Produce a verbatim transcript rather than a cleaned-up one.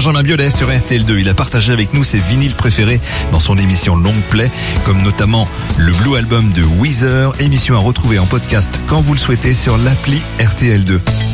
Benjamin Biolay sur R T L deux. Il a partagé avec nous ses vinyles préférés dans son émission Long Play, comme notamment le Blue Album de Weezer, émission à retrouver en podcast quand vous le souhaitez sur l'appli R T L deux.